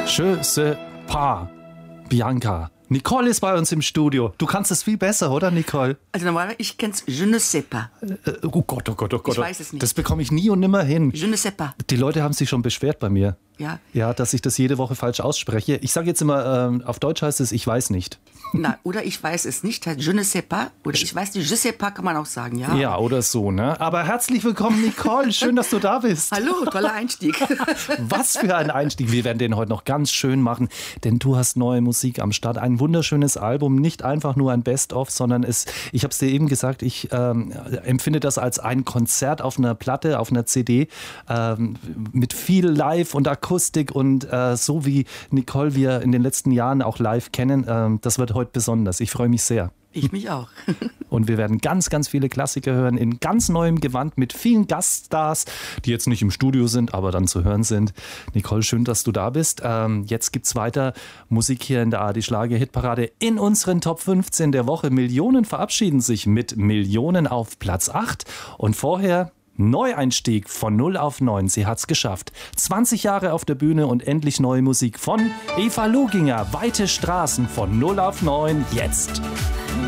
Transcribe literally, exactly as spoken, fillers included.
Je sais pas, Bianca. Nicole ist bei uns im Studio. Du kannst es viel besser, oder Nicole? Also normalerweise, ich kenn's Je ne sais pas. Äh, oh Gott, oh Gott, oh Gott. Ich weiß es nicht. Das bekomme ich nie und nimmer hin. Je ne sais pas. Die Leute haben sich schon beschwert bei mir. Ja. Ja, dass ich das jede Woche falsch ausspreche. Ich sage jetzt immer, ähm, auf Deutsch heißt es, ich weiß nicht. Na, oder ich weiß es nicht, heißt Je ne sais pas. Oder ich weiß nicht, Je sais pas kann man auch sagen, ja. Ja, oder so, ne? Aber herzlich willkommen, Nicole. Schön, dass du da bist. Hallo, toller Einstieg. Was für ein Einstieg. Wir werden den heute noch ganz schön machen, denn du hast neue Musik am Start. Ein wunderschönes Album, nicht einfach nur ein Best-of, sondern es, ich habe es dir eben gesagt, ich ähm, empfinde das als ein Konzert auf einer Platte, auf einer C D, ähm, mit viel Live und Akustik und äh, so wie Nicole wir in den letzten Jahren auch live kennen, äh, das wird heute besonders. Ich freue mich sehr. Ich mich auch. Und wir werden ganz, ganz viele Klassiker hören in ganz neuem Gewand mit vielen Gaststars, die jetzt nicht im Studio sind, aber dann zu hören sind. Nicole, schön, dass du da bist. Ähm, jetzt gibt's weiter Musik hier in der A R D Schlager-Hitparade in unseren Top fünfzehn der Woche. Millionen verabschieden sich mit Millionen auf Platz acht. Und vorher Neueinstieg von null auf neun. Sie hat's geschafft. zwanzig Jahre auf der Bühne und endlich neue Musik von Eva Loginger. Weite Straßen von null auf neun jetzt.